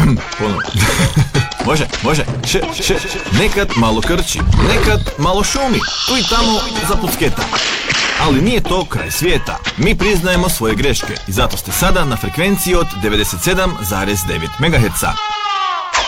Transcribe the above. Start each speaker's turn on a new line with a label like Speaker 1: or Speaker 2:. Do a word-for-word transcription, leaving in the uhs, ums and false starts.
Speaker 1: Ponovno. Može, može. Š, š, nekad malo krči, nekad malo šumi, tu i tamo zapucketa. Ali nije to kraj svijeta. Mi priznajemo svoje greške i zato ste sada na frekvenciji od devedeset sedam zarez devet megaherca.